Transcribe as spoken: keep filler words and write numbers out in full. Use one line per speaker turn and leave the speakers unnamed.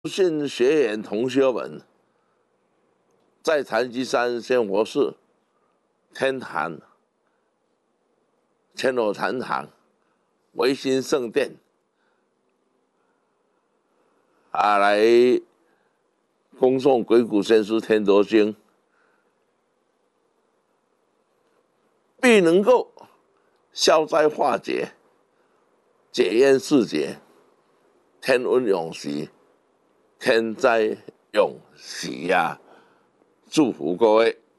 信学员同学们，在禅机山仙佛寺天坛千罗禅堂维新圣殿啊，来恭诵鬼谷先师天陀经，必能够消灾化解、解冤释结、天恩永续、天灾永喜呀！祝福各位。